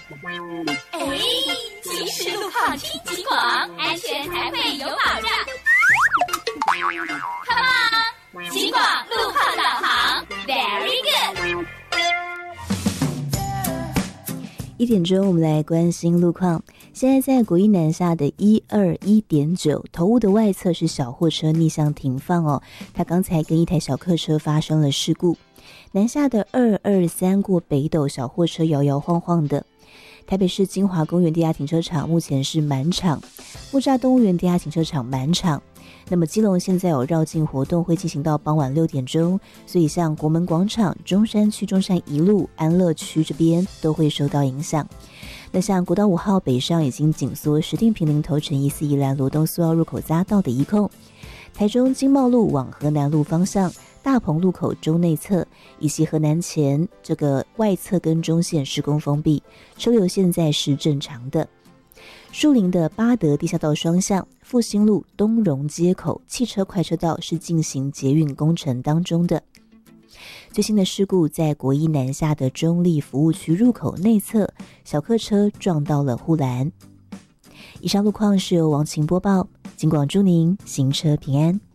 哎，即时路况听极广，安全才会有保障。Come on， 极广路况导航 ，Very good。 1点钟，我们来关心路况。现在在国一南下的121.9头雾的外侧是小货车逆向停放哦，它刚才跟一台小客车发生了事故。南下的223过北斗，小货车摇摇晃晃的。台北市金华公园地下停车场目前是满场，木栅动物园地下停车场满场。那么基隆现在有绕境活动，会进行到傍晚6点钟，所以像国门广场、中山区、中山一路、安乐区这边都会受到影响。那像国道5号北上已经紧缩，石碇坪林头城宜4宜兰罗东苏澳入口匝道的一控，台中经贸路往河南路方向大鹏路口中内侧以及河南前这个外侧跟中线施工封闭，车流现在是正常的。树林的八德地下道双向、复兴路东荣街口汽车快车道是进行捷运工程当中的。最新的事故在国一南下的中立服务区入口内侧，小客车撞到了护栏。以上路况是由王晴播报，警广祝您行车平安。